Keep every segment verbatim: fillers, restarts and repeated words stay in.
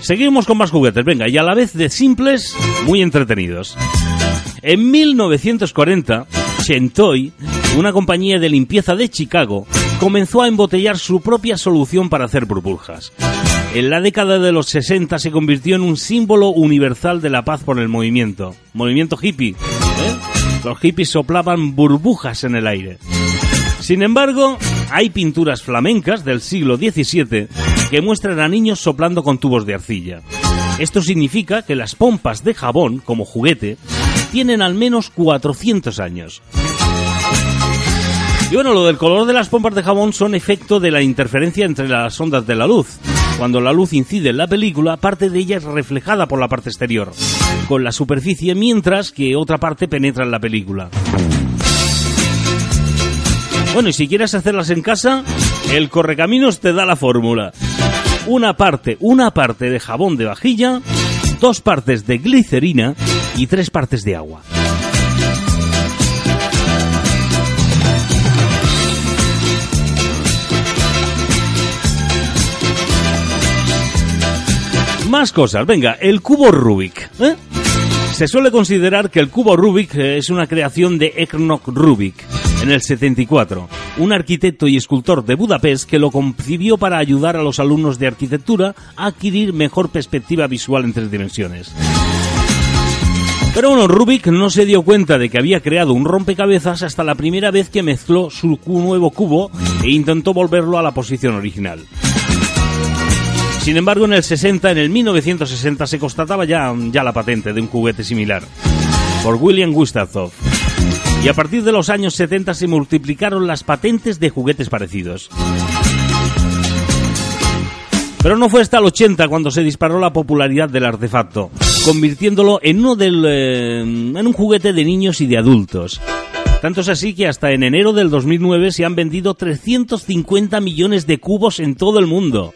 seguimos con más juguetes, venga, y a la vez de simples, muy entretenidos. En mil novecientos cuarenta, Chentoy, una compañía de limpieza de Chicago, comenzó a embotellar su propia solución para hacer burbujas. En la década de los sesenta se convirtió en un símbolo universal de la paz por el movimiento. Movimiento hippie, ¿eh? Los hippies soplaban burbujas en el aire. Sin embargo, hay pinturas flamencas del siglo diecisiete que muestran a niños soplando con tubos de arcilla. Esto significa que las pompas de jabón, como juguete, tienen al menos cuatrocientos años. Y bueno, lo del color de las pompas de jabón son efecto de la interferencia entre las ondas de la luz. Cuando la luz incide en la película, parte de ella es reflejada por la parte exterior, con la superficie, mientras que otra parte penetra en la película. Bueno, y si quieres hacerlas en casa, el Correcaminos te da la fórmula. Una parte, una parte de jabón de vajilla, dos partes de glicerina y tres partes de agua. Más cosas, venga, el cubo Rubik, ¿eh? Se suele considerar que el cubo Rubik es una creación de Enoch Rubik en el setenta y cuatro, un arquitecto y escultor de Budapest que lo concibió para ayudar a los alumnos de arquitectura a adquirir mejor perspectiva visual en tres dimensiones. Pero bueno, Rubik no se dio cuenta de que había creado un rompecabezas hasta la primera vez que mezcló su nuevo cubo e intentó volverlo a la posición original. Sin embargo, en el sesenta, en el mil novecientos sesenta, se constataba ya, ya la patente de un juguete similar, por William Gustafson. Y a partir de los años setenta se multiplicaron las patentes de juguetes parecidos. Pero no fue hasta el ochenta cuando se disparó la popularidad del artefacto, convirtiéndolo en, uno del, eh, en un juguete de niños y de adultos. Tanto es así que hasta en enero del dos mil nueve se han vendido trescientos cincuenta millones de cubos en todo el mundo.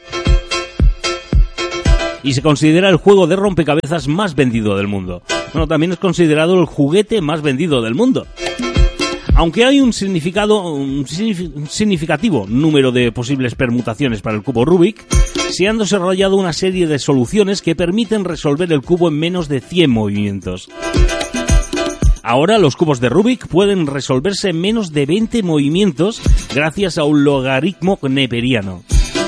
Y se considera el juego de rompecabezas más vendido del mundo. Bueno, también es considerado el juguete más vendido del mundo. Aunque hay un significado, un significativo número de posibles permutaciones para el cubo Rubik, se han desarrollado una serie de soluciones que permiten resolver el cubo en menos de cien movimientos. Ahora los cubos de Rubik pueden resolverse en menos de veinte movimientos gracias a un logaritmo neperiano.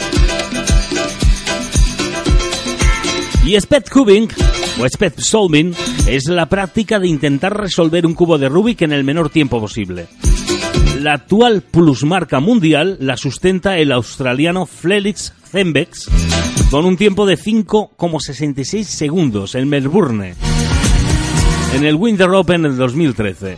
Y speed cubing, o speed solving, es la práctica de intentar resolver un cubo de Rubik en el menor tiempo posible. La actual plusmarca mundial la sustenta el australiano Felix Zembex, con un tiempo de cinco coma sesenta y seis segundos en Melbourne, en el Winter Open del dos mil trece.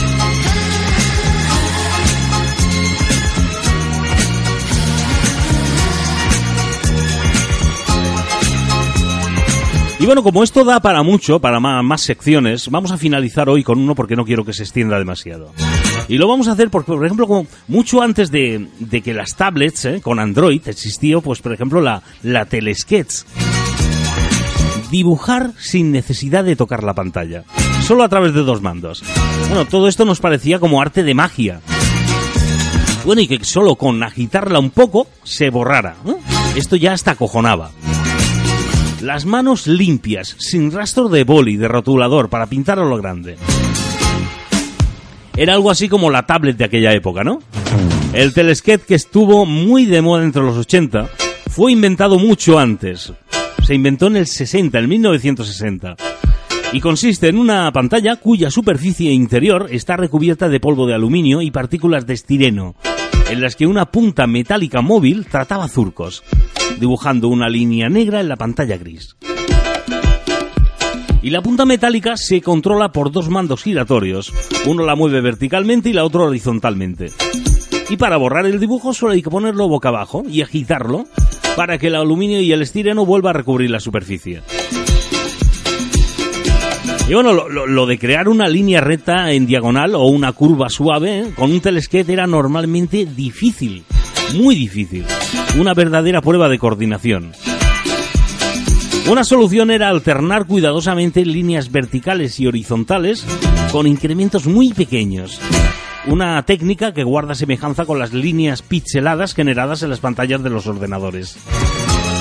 Y bueno, como esto da para mucho, para más, más secciones, vamos a finalizar hoy con uno porque no quiero que se extienda demasiado. Y lo vamos a hacer porque, por ejemplo, como mucho antes de, de que las tablets eh, con Android existió, pues por ejemplo, la, la Telesketch. Dibujar sin necesidad de tocar la pantalla, solo a través de dos mandos. Bueno, todo esto nos parecía como arte de magia. Bueno, y que solo con agitarla un poco se borrara, ¿eh? Esto ya hasta acojonaba. Las manos limpias, sin rastro de boli, de rotulador, para pintar a lo grande. Era algo así como la tablet de aquella época, ¿no? El Telesketch, que estuvo muy de moda entre los ochenta, fue inventado mucho antes. Se inventó en el sesenta, en mil novecientos sesenta. Y consiste en una pantalla cuya superficie interior está recubierta de polvo de aluminio y partículas de estireno, en las que una punta metálica móvil trataba surcos, dibujando una línea negra en la pantalla gris. Y la punta metálica se controla por dos mandos giratorios. Uno la mueve verticalmente y la otra horizontalmente. Y para borrar el dibujo solo hay que ponerlo boca abajo y agitarlo para que el aluminio y el estireno vuelva a recubrir la superficie. Y bueno, lo, lo, lo de crear una línea recta en diagonal o una curva suave, ¿eh?, con un Telesketch era normalmente difícil, muy difícil. Una verdadera prueba de coordinación. Una solución era alternar cuidadosamente líneas verticales y horizontales con incrementos muy pequeños. Una técnica que guarda semejanza con las líneas pixeladas generadas en las pantallas de los ordenadores.